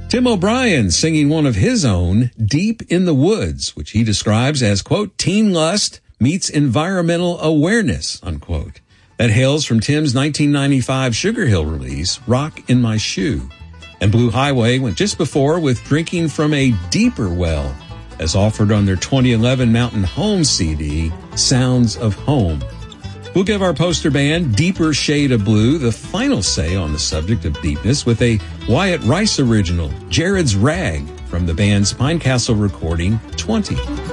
Tim O'Brien singing one of his own, Deep in the Woods, which he describes as, quote, teen lust meets environmental awareness, unquote. That hails from Tim's 1995 Sugar Hill release, Rock in My Shoe. And Blue Highway went just before with Drinking from a Deeper Well, as offered on their 2011 Mountain Home CD, Sounds of Home. We'll give our poster band, Deeper Shade of Blue, the final say on the subject of deepness with a Wyatt Rice original, Jared's Rag, from the band's Pinecastle recording, 20.